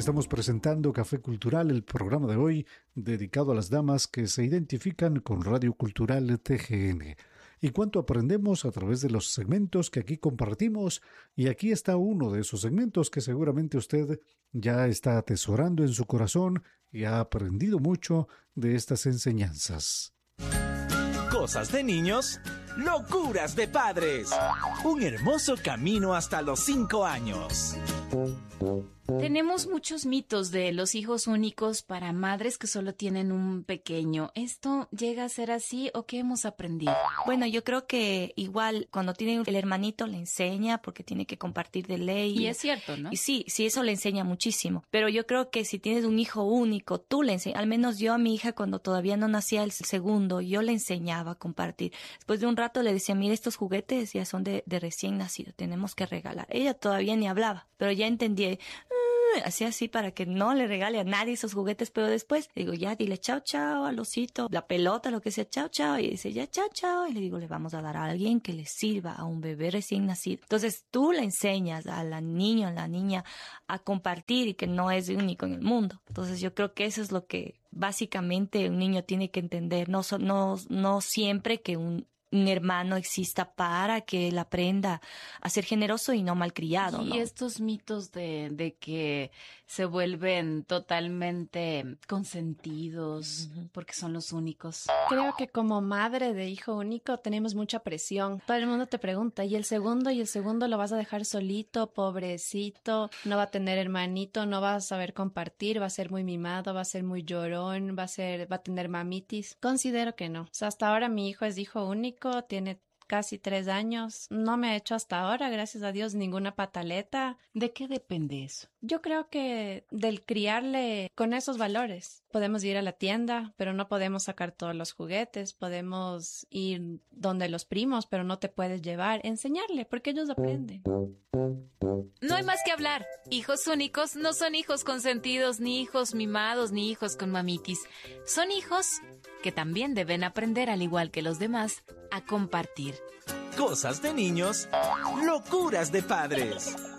Estamos presentando Café Cultural, el programa de hoy dedicado a las damas que se identifican con Radio Cultural TGN. Y cuánto aprendemos a través de los segmentos que aquí compartimos. Y aquí está uno de esos segmentos que seguramente usted ya está atesorando en su corazón y ha aprendido mucho de estas enseñanzas. Cosas de niños, locuras de padres. Un hermoso camino hasta los 5 años. Tenemos muchos mitos de los hijos únicos para madres que solo tienen un pequeño. ¿Esto llega a ser así o qué hemos aprendido? Bueno, yo creo que igual cuando tiene el hermanito le enseña porque tiene que compartir de ley. Y es cierto, ¿no? Y sí, eso le enseña muchísimo. Pero yo creo que si tienes un hijo único, tú le enseñas. Al menos yo a mi hija cuando todavía no nacía el segundo, yo le enseñaba a compartir. Después de un rato le decía, mira, estos juguetes ya son de recién nacido, tenemos que regalar. Ella todavía ni hablaba, pero ya entendía. Hacía así para que no le regale a nadie esos juguetes, pero después digo, ya dile chao chao al osito, la pelota, lo que sea, chao chao, y dice ya chao chao, y le digo, le vamos a dar a alguien que le sirva, a un bebé recién nacido. Entonces tú le enseñas a la niña, a la niña a compartir y que no es único en el mundo. Entonces yo creo que eso es lo que básicamente un niño tiene que entender, no siempre que un hermano exista para que él aprenda a ser generoso y no malcriado, ¿no? Y estos mitos de que se vuelven totalmente consentidos porque son los únicos. Creo que como madre de hijo único tenemos mucha presión. Todo el mundo te pregunta, ¿y el segundo lo vas a dejar solito, pobrecito? No va a tener hermanito, no va a saber compartir, va a ser muy mimado, va a ser muy llorón, va a tener mamitis. Considero que no. O sea, hasta ahora mi hijo es hijo único. Tiene casi 3 años. No me ha hecho hasta ahora, gracias a Dios, ninguna pataleta. ¿De qué depende eso? Yo creo que del criarle con esos valores. Podemos ir a la tienda, pero no podemos sacar todos los juguetes. Podemos ir donde los primos, pero no te puedes llevar. Enseñarle, porque ellos aprenden. No hay más que hablar. Hijos únicos no son hijos consentidos, ni hijos mimados, ni hijos con mamitis. Son hijos que también deben aprender, al igual que los demás, a compartir. Cosas de niños, locuras de padres.